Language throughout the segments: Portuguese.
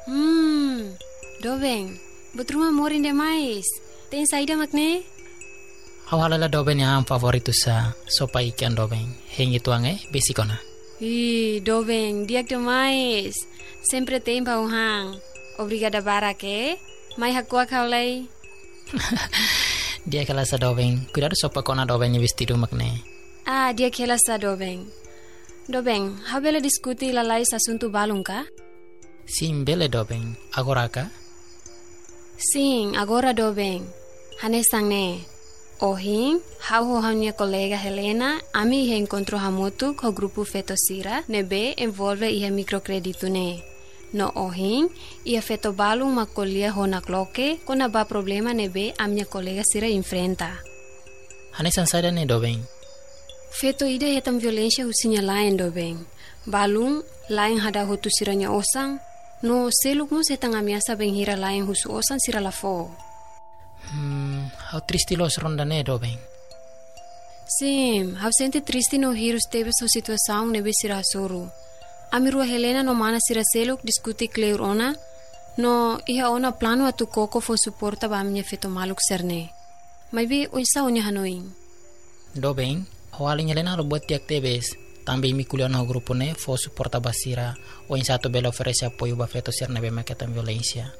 Dobeng, betruma morin demais. Tem saída makne? Hawalala doben yang favoritu sa sopa ikan dobeng. Hengi tuange besikona. Dobeng, diak demais. Sempre tem pauhang. Obrigada barake. Mai hakua kaulai. Dia kelasa dobeng. Cuidado sopa kona dobengnya vestido makne. Dia kelasa dobeng. Dobeng, habela diskuti lalai asunto balung ka? Sim, bele dobeng. Agora ka? Sim, agora dobeng. Hanesang ne. Ohing, hau minha colega Helena, ami ia encontrou hamutu com o grupo Fetosira, nebe envolve ia microcredito ne. No ohing, ia feto balu uma colia hona cloque, com ba problema nebe a minha colega Sira enfrenta. Hanesang sada ne dobeng. Feto ida hetam violência usinya lain dobeng. Balung, lain hada hutu siranya osang, no seluk mo setang amiasa benghira lain husu osan sira lafo. How triste los rondane dobeng. Sim, how sente triste no hirus teve sua situação nebe sira soro. Amirua Helena no mana sira seluk diskuti kleur ona, no iha ona plano atu koko fo suporta ba minha feto maluk serne. Maybe oisa onya hanoing. Dobeng, hawaling Helena lo buat tiak tebes. Tambi mi kuliah no grupo ne fo suporta basira o insato bela oferece apoio ba feto ser nebe maketan violência.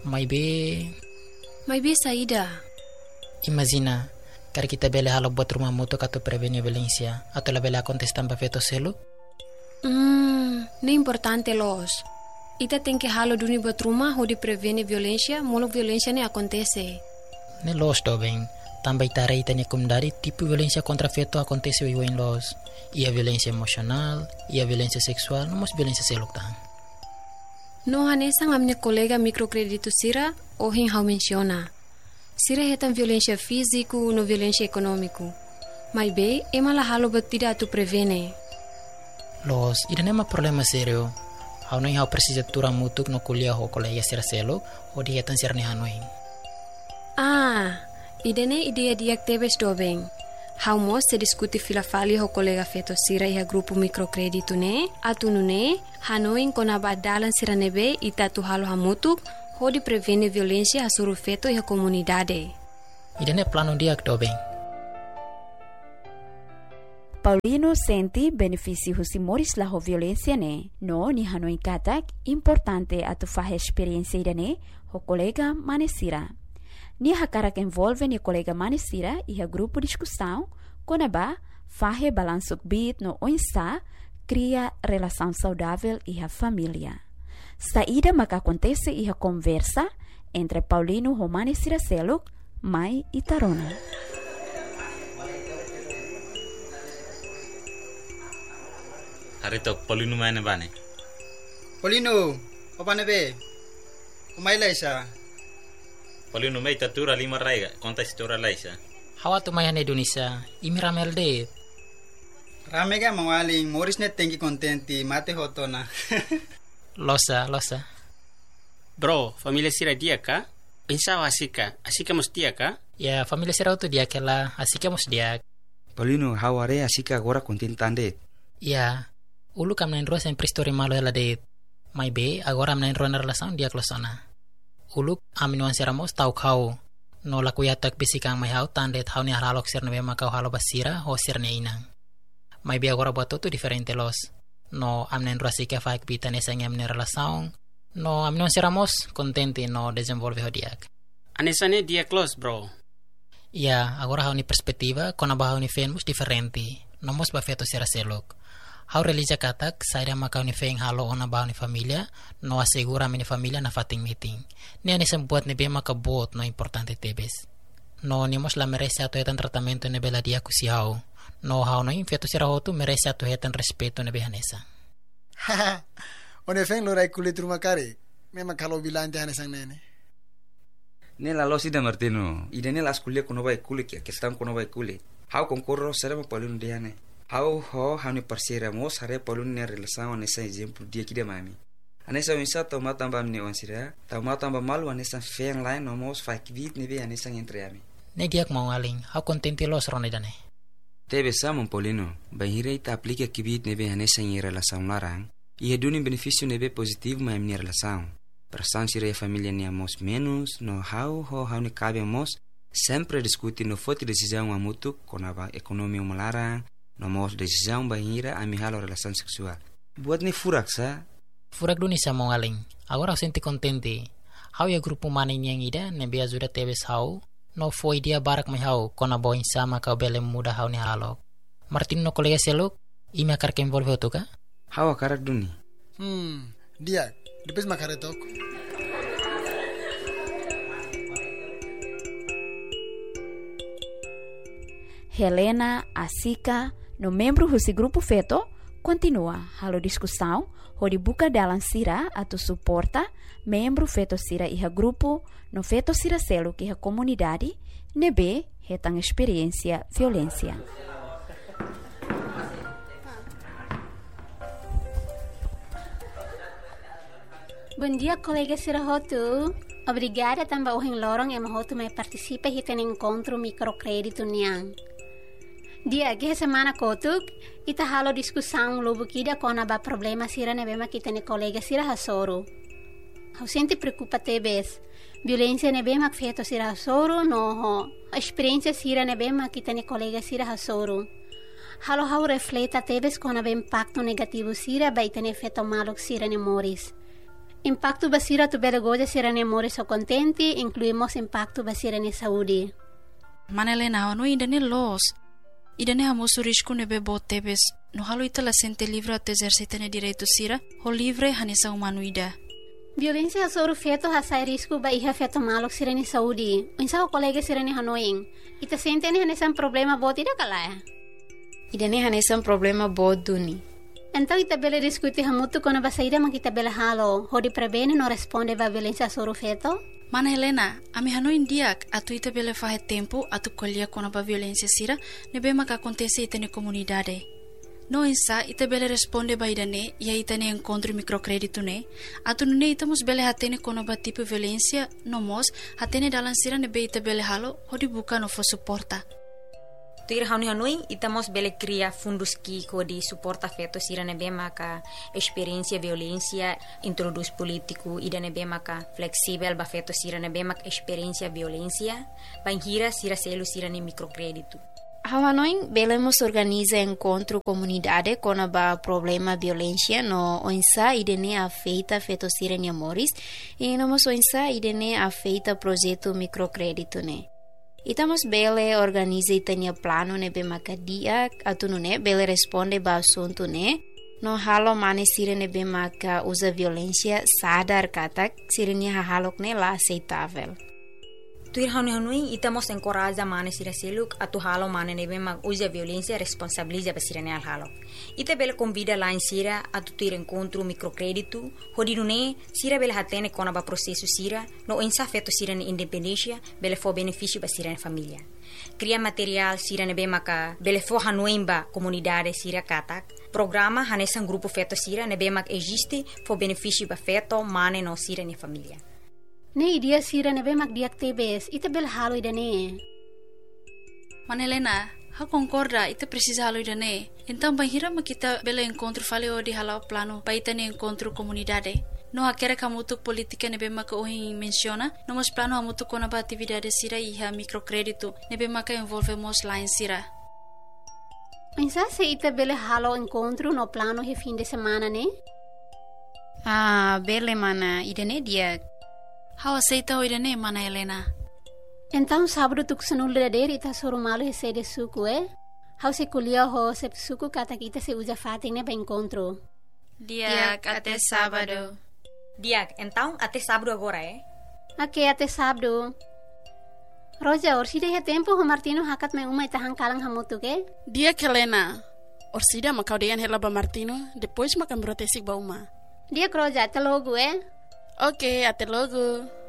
Maybe saída. Imagina, kar kita bela halo buat rumah mutu kato prevenir violência, atau la bela contestan ba feto selu? Ne importante los. Ita tem que halo duni buat rumah ho di prevenir violência, molo violência ne acontece. Ne los dobeng. Também tare itanya kumdari tipo violência contra feto acontece em los. Ia violência emocional, ia violência sexual, não mas violência seluktan. No hanesang a minha colega microcredito Sira, ohin hau menciona. Sira hetan violência físico no violência econômico. Mas bem, ema la halo batida tu prevene. Los, ida nema problema sério. Hau não hau precisa tura mutuk no kuliah ho colega Sira seluk, o di hetan sirne hanoing. Idene ideia diak tebes dobeng. Hau mo se diskuti filafali ho colega feto Sira iha grupo microcredito ne, atunu ne, hanoing kona badalan sira nebe ita tu halo hamutuk, ho di prevene violência asuru feto iha comunidade. Idene plano diak dobeng. Paulino senti benefício husimores la ho violência ne, no ni hanoing katak importante atu fahe experiência idane ho colega manesira. Ni hakarak envolve ni colega manesira e a grupo discussão, konaba fahe balansuk bit no oinsa, cria relação saudável e a família. Saída maka acontece e a conversa entre Paulino ho manesira seluk, mai e Tarona. Harito Paulino mana bane? Paulino, apa nebe? Umay laisa. Paulino may tatura lima raiga, konta istora laisa. Hawa tumayan Indonesia, imiramel de. Rame ka mawaling, moris net tengi kontenti, mate hoto na. Losa. Bro, familia Sira dia ka? Insawa asika mus dia ka? Ya, familia Sira tu dia kela, asika mus dia. Paulino, haware asika agora kontentande. Ya, ulu kam nain roa sempre story malo ela de. Mai be, agora am nain roa na relação dia klosona. Uluk aminuan seramos tau kau no laku yatak bisikang mai hau tandet hau ni haralok serne be makau halo basira ho serne inang. Mai be agora buat tu diferente los. No amnen rasika faik bitan esang amnen relação. No aminuan seramos contente no desenvolve hodiak. Anesane dia close, bro. Ya, agora hau ni perspektiva kona ba hau ni fenmus diferente. Nomos ba feto sera selok. Hau relija katak, saira makau ni feng halo ona bau ni familia, no asegura mini familia na fating meeting. Ni ani sembuat ni bema ka bot no importante tebes. No ni mos la merece ato hetan tratamento ni bela dia kusi hau. No hau no infeto sira hotu merece ato hetan respeto ni behanesa. Haha, one feng lo rai kulit rumah kare. Memang kalau bilang jangan sang nene. Nela lo sida Martino, idene las kuliah kono bai kulit ya, kestam kono bai kulit. Hau konkurro serba Paulino diane. Hau ho hani parsiramos hare Paulino ne relação nessa exemplo dia que de mami. Anessa misa toma tamba mne wansira, toma tamba malu anessa feng lain nomos fakvit nebe anessa entre ami. Ne diak mau aling, hau contente los ronedane. Tebe samon Paulino, bahire ita aplica kibit nebe anessa em relação larang, e redune benefício nebe positivo ma mne relação. Pressão sira a família nia mos menos, no how ni cabe mos, sempre discutir no foto decisão a mutu, com a economia melarang, no mos decisão bahira a mihalo relação sexual. Buat ni furak sa? Furak duni sa mongaling. Agora senti contente. How ya grupo mana yang ida, nebe ajuda tebes how, no foi dia barak mai how, com a boin sama kau bele muda how ni halok. Martin no kolega seluk, ime akar ke envolve otuka? How akarak duni? Dia, depois makaretok. Helena, Asika, no membro desse grupo feto, continua a discussão, onde buka dalam sira atau suporta membro feto sira iha grupo, no feto sira selo que iha comunidade, nebe hetang experiência violência. Bom dia, colega Sirahotu. Obrigada também ao lorong yang mahotu me participa e tem encontro microcrédito niang. Dia que semana kotuk ita halo discussão lobo kida kona ba problema sira nebema kita ne colega sira hasoro. Au sente preocupa tebes. Violência nebema feto sira hasoro no ho. A experiência sira nebema kita ne colega sira hasoro. Halo hau refleta tebes kona ba impacto negativo sira ba itene feto malok sira ne moris. Impacto basira tu bela goja sira ne moris o contenti, incluímos impacto basira ne saúde. Manelena, no ainda ne los. Idane hamosu risco nebe botebes, no halo ita la sente livre at exercitane direito sira, ho livre hanesa humanuida. Violência sobre feto hasai risco ba iha feto malok sira ne saúde. Insa o colega sira ne hanoing. Ita sente ne hanesa problema bot ida kalaya. Idane hanesa problema bot duni. Então ita bela discute hamutu kona basaida ma kita bela halo, ho di prevene no responde ba violência sobre feto. Mana Helena, ami hano indiak atu ita bele fahe tempo atu colher com a violência sira nebe maka acontece ita ne comunidade. No insa ita bele responde ba idane ia ita ne encontro microcrédito ne atu ne ita mus bele hatene com a tipo violência no mos hatene dalan sira nebe ita bele halo hodi buka no fo suporta. Tuir hauni hanoi itamos bele cria fundos ki ko di suporta feto sira nebe maka experiência violência introduz político ida nebe maka flexível ba feto sira nebe maka experiência violência banhira sira selo sira ne microcrédito. Hanoi belemos organiza encontro comunidade com a problema violência no onsa idene afeita feto sira ne moris e no mos onsa idene afeita projeto microcrédito ne. Itamos bele organiza itania plano nebe makadia atunu ne bele responde ba assunto ne no halo mane sira nebe maka usa violência sadar katak sirenia halok ne la aceitável. Tuir hanui itamos encoraja mane sira seluk atu halo mane nebe mak usa violência responsabiliza ba sira ne al halo. Ita bele convida lá em sira atu tuir encontro microcrédito hodinu ne sira bele hatene kona ba processo sira no insa feto sira ne independência bele fo benefício ba sira ne família. Cria material sira nebe maka bele fo hanuimba comunidade sira katak. Programa hanesan grupo feto sira nebe mak existe fo benefício ba feto mane no sira ne família. Ne idia sira nebe mak diak tebes ita bel halo idane. Manelena, ha concorda ita precisa halo idane. Então bahira ma kita bele encontro faleo di halau plano pa ita ne encontro comunidade. No hakere kamutu politika nebe maka ohin menciona, no mos plano hamutu kona ba atividade sira iha microcrédito nebe maka envolvemos lá em sira. Insa se ita bele halo encontro no plano he fim de semana ne? Bele mana idane dia. How aceita o idane mana Helena? Então sábado tu kusanul dader ita soro malo he sede suku How se kulia ho se suku kata kita se usa fating ne ba encontro. Diak até sábado. Diak, então até sábado agora Ok, até sábado. Roja, orsida he tempo ho Martino hakat me uma itahan kalang hamutu ke? Diak Helena. Orsida makau deyan hela ba Martino, depois makan brotesik ba uma. Diak Roja, até logo Ok, até logo.